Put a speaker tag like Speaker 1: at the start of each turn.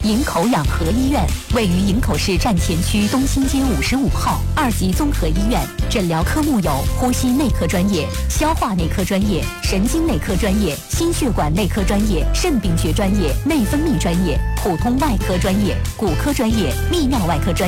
Speaker 1: 营口养和医院位于营口市站前区东兴街55号，2级综合医院，诊疗科目有呼吸内科专业、消化内科专业、神经内科专业、心血管内科专业、肾病学专业、内分泌专业、普通外科专业、骨科专业、泌尿外科专业。